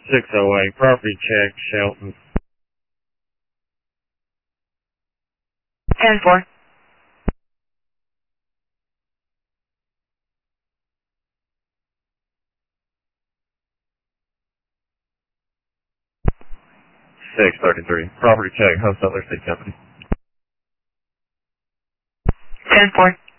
608, property check, Shelton. 10-4. 633, property check, Home Sutler City Company. 10-4.